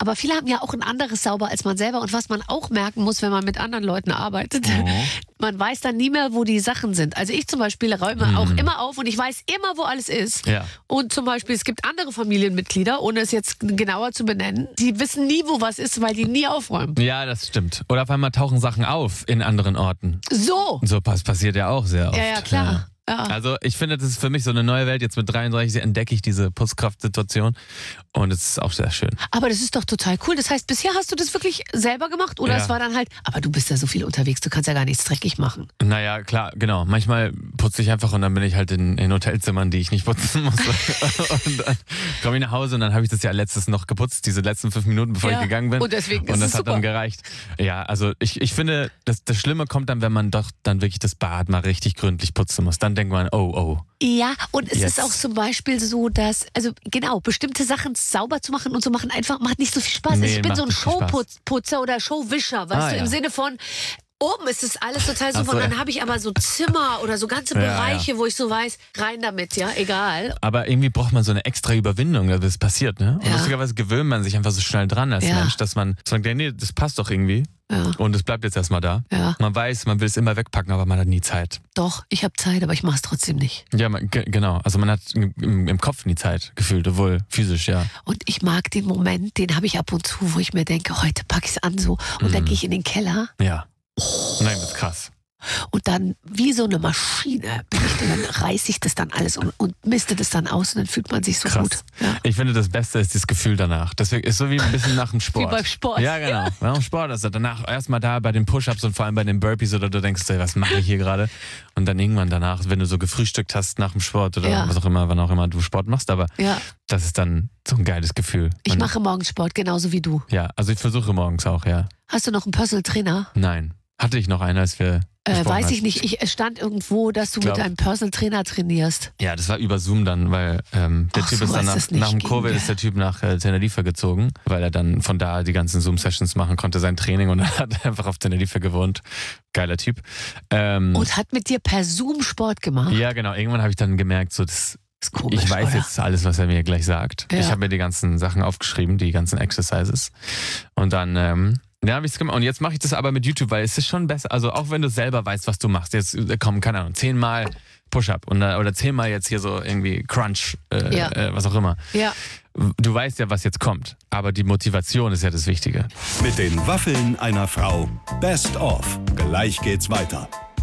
Aber viele haben ja auch ein anderes Sauber als man selber. Und was man auch merken muss, wenn man mit anderen Leuten arbeitet, man weiß dann nie mehr, wo die Sachen sind. Also ich zum Beispiel räume auch immer auf und ich weiß immer, wo alles ist. Ja. Und zum Beispiel, es gibt andere Familienmitglieder, ohne es jetzt genauer zu benennen, die wissen nie, wo was ist, weil die nie aufräumen. Ja, das stimmt. Oder auf einmal tauchen Sachen auf in anderen Orten. So. So passiert ja auch sehr oft. Ja, klar. Ja. Also ich finde, das ist für mich so eine neue Welt. Jetzt mit 33 entdecke ich diese Putzkraftsituation und es ist auch sehr schön. Aber das ist doch total cool. Das heißt, bisher hast du das wirklich selber gemacht oder es war dann halt, aber du bist ja so viel unterwegs, du kannst ja gar nichts dreckig machen. Naja, klar, genau. Manchmal putze ich einfach und dann bin ich halt in Hotelzimmern, die ich nicht putzen muss. Und dann komme ich nach Hause und dann habe ich das ja letztes noch geputzt, diese letzten 5 Minuten, bevor ich gegangen bin. Und deswegen ist und das es hat dann gereicht. Ja, also ich finde, das Schlimme kommt dann, wenn man doch dann wirklich das Bad mal richtig gründlich putzen muss. Dann denkt man, oh. Ja, und es ist auch zum Beispiel so, dass, also genau, bestimmte Sachen sauber zu machen und so machen einfach, macht nicht so viel Spaß. Nee, ich bin so ein macht nicht viel Spaß. Showputzer oder Showwischer, weißt du, im Sinne von, oben ist es alles total super und dann habe ich aber so Zimmer oder so ganze Bereiche, wo ich so weiß, rein damit, ja, egal. Aber irgendwie braucht man so eine extra Überwindung, dass das passiert, ne? Und lustigerweise gewöhnt man sich einfach so schnell dran als Mensch, dass man sagt, nee, das passt doch irgendwie. Ja. Und es bleibt jetzt erstmal da. Ja. Man weiß, man will es immer wegpacken, aber man hat nie Zeit. Doch, ich habe Zeit, aber ich mache es trotzdem nicht. Ja, genau. Also man hat im Kopf nie Zeit gefühlt, obwohl physisch, ja. Und ich mag den Moment, den habe ich ab und zu, wo ich mir denke, heute packe ich es an so. Und dann gehe ich in den Keller. Ja. Nein, das ist krass. Und dann, wie so eine Maschine, dann reiße ich das dann alles und misste das dann aus und dann fühlt man sich so gut. Ja. Ich finde, das Beste ist das Gefühl danach. Das ist so wie ein bisschen nach dem Sport. Wie beim Sport. Ja, genau. Nach dem Sport ist das. Danach erstmal da bei den Push-Ups und vor allem bei den Burpees oder du denkst, ey, was mache ich hier gerade? Und dann irgendwann danach, wenn du so gefrühstückt hast nach dem Sport oder was auch immer, wann auch immer du Sport machst, aber das ist dann so ein geiles Gefühl. Ich mache morgens Sport, genauso wie du. Ja, also ich versuche morgens auch, ja. Hast du noch einen Personal Trainer? Nein. Hatte ich noch einen, als wir weiß ich nicht. Es stand irgendwo, dass du mit einem Personal Trainer trainierst. Ja, das war über Zoom dann, weil der Typ ist dann nach dem Covid ist der Typ nach Teneriffa gezogen, weil er dann von da die ganzen Zoom-Sessions machen konnte, sein Training und er hat einfach auf Teneriffa gewohnt. Geiler Typ. Und hat mit dir per Zoom Sport gemacht? Ja, genau. Irgendwann habe ich dann gemerkt, so das ist komisch, ich weiß oder? jetzt alles, was er mir gleich sagt. Ja. Ich habe mir die ganzen Sachen aufgeschrieben, die ganzen Exercises. Und dann habe ich es gemacht. Und jetzt mache ich das aber mit YouTube, weil es ist schon besser. Also auch wenn du selber weißt, was du machst. Jetzt kommen, keine Ahnung, 10-mal Push-Up oder 10-mal jetzt hier so irgendwie Crunch, was auch immer. Ja. Du weißt ja, was jetzt kommt. Aber die Motivation ist ja das Wichtige. Mit den Waffeln einer Frau. Best of. Gleich geht's weiter.